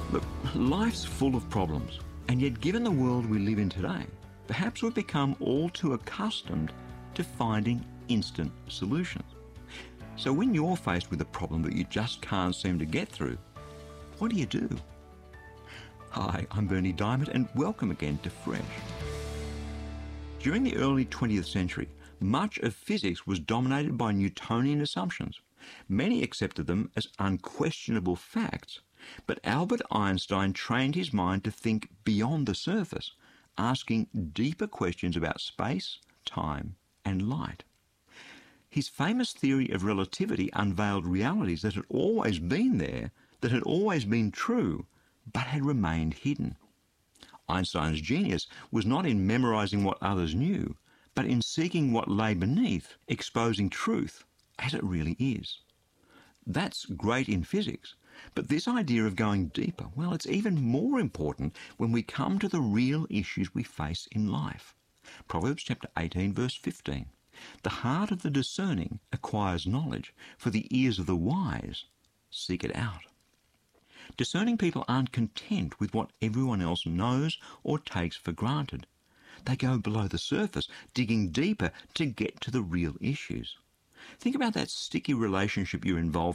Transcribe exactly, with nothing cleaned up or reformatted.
Look, life's full of problems, and yet given the world we live in today, perhaps we've become all too accustomed to finding instant solutions. So when you're faced with a problem that you just can't seem to get through, what do you do? Hi, I'm Berni Dymet, and welcome again to Fresh. During the early twentieth century, much of physics was dominated by Newtonian assumptions. Many accepted them as unquestionable facts, but Albert Einstein trained his mind to think beyond the surface, asking deeper questions about space, time, and light. His famous theory of relativity unveiled realities that had always been there, that had always been true, but had remained hidden. Einstein's genius was not in memorizing what others knew, but in seeking what lay beneath, exposing truth as it really is. That's great in physics, but this idea of going deeper, well, it's even more important when we come to the real issues we face in life. Proverbs chapter eighteen, verse fifteen. The heart of the discerning acquires knowledge, for the ears of the wise seek it out. Discerning people aren't content with what everyone else knows or takes for granted. They go below the surface, digging deeper to get to the real issues. Think about that sticky relationship you're involved